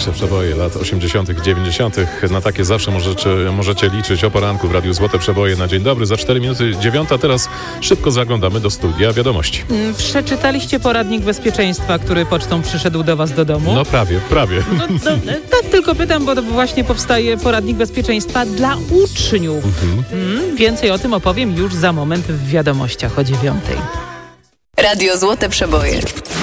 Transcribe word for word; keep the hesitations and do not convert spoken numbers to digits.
Złote Przeboje lat osiemdziesiątych, dziewięćdziesiątych. Na takie zawsze możecie, możecie liczyć o poranku w Radiu Złote Przeboje na dzień dobry. Za cztery minuty dziewiąta. Teraz szybko zaglądamy do studia wiadomości. Przeczytaliście poradnik bezpieczeństwa, który pocztą przyszedł do was do domu? No prawie, prawie. No, no, tak tylko pytam, bo to właśnie powstaje poradnik bezpieczeństwa dla uczniów. Mhm. Hmm, więcej o tym opowiem już za moment w wiadomościach o dziewiątej. Radio Złote Przeboje.